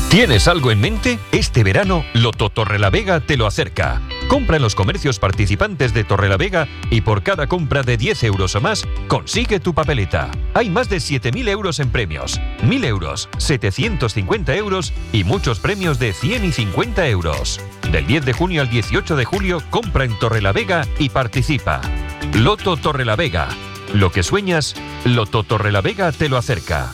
¿Tienes algo en mente? Este verano, Loto Torrelavega te lo acerca. Compra en los comercios participantes de Torrelavega y por cada compra de 10 euros o más, consigue tu papeleta. Hay más de 7.000 euros en premios, 1.000 euros, 750 euros y muchos premios de 100 y 50 euros. Del 10 de junio al 18 de julio, compra en Torrelavega y participa. Loto Torrelavega. Lo que sueñas, Loto Torrelavega te lo acerca.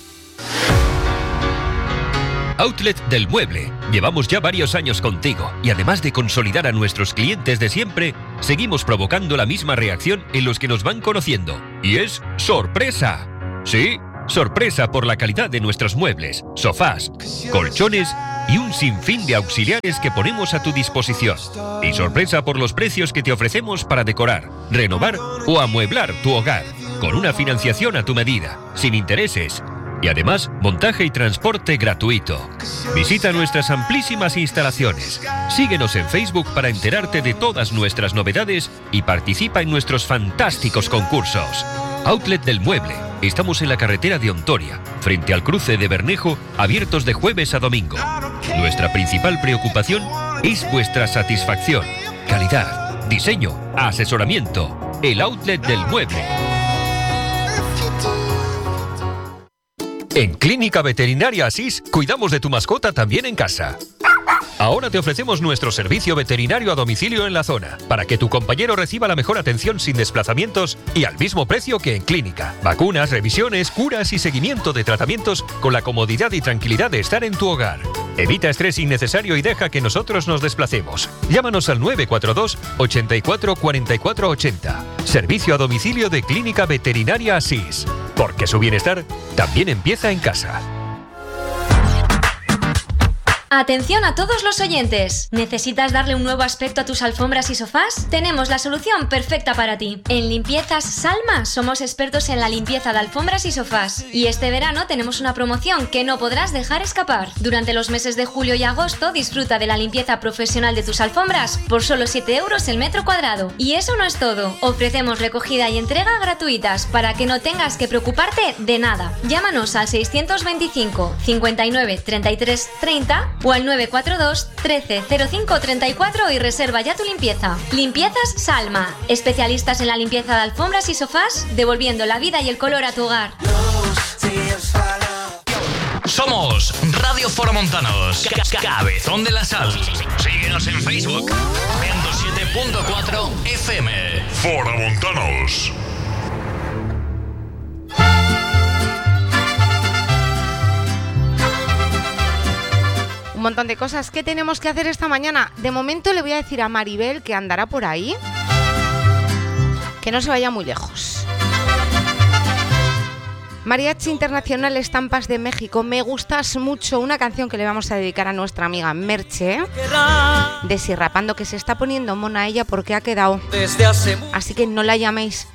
Outlet del Mueble. Llevamos ya varios años contigo y además de consolidar a nuestros clientes de siempre, seguimos provocando la misma reacción en los que nos van conociendo. Y es ¡sorpresa! Sí, sorpresa por la calidad de nuestros muebles, sofás, colchones y un sinfín de auxiliares que ponemos a tu disposición. Y sorpresa por los precios que te ofrecemos para decorar, renovar o amueblar tu hogar, con una financiación a tu medida, sin intereses. Y además, montaje y transporte gratuito. Visita nuestras amplísimas instalaciones. Síguenos en Facebook para enterarte de todas nuestras novedades y participa en nuestros fantásticos concursos. Outlet del Mueble. Estamos en la carretera de Ontoria, frente al cruce de Bernejo, abiertos de jueves a domingo. Nuestra principal preocupación es vuestra satisfacción. Calidad, diseño, asesoramiento. El Outlet del Mueble. En Clínica Veterinaria Asís cuidamos de tu mascota también en casa. Ahora te ofrecemos nuestro servicio veterinario a domicilio en la zona, para que tu compañero reciba la mejor atención sin desplazamientos y al mismo precio que en clínica. Vacunas, revisiones, curas y seguimiento de tratamientos con la comodidad y tranquilidad de estar en tu hogar. Evita estrés innecesario y deja que nosotros nos desplacemos. Llámanos al 942 84 44 80. Servicio a domicilio de Clínica Veterinaria Asís. Porque su bienestar también empieza en casa. Atención a todos los oyentes. ¿Necesitas darle un nuevo aspecto a tus alfombras y sofás? Tenemos la solución perfecta para ti. En Limpiezas Salma somos expertos en la limpieza de alfombras y sofás. Y este verano tenemos una promoción que no podrás dejar escapar. Durante los meses de julio y agosto disfruta de la limpieza profesional de tus alfombras por solo 7 euros el metro cuadrado. Y eso no es todo. Ofrecemos recogida y entrega gratuitas para que no tengas que preocuparte de nada. Llámanos al 625 59 33 30 o al 942 13 05 34 y reserva ya tu limpieza. Limpiezas Salma, especialistas en la limpieza de alfombras y sofás, devolviendo la vida y el color a tu hogar. Somos Radio Foramontanos, Cabezón de la Sal. Síguenos en Facebook, 107.4 FM. Foramontanos. Un montón de cosas que tenemos que hacer esta mañana. De momento le voy a decir a Maribel, que andará por ahí, que no se vaya muy lejos. Mariachi Internacional Estampas de México, me gustas mucho. Una canción que le vamos a dedicar a nuestra amiga Merche, Desirrapando, que se está poniendo mona ella porque ha quedado. Así que no la llaméis.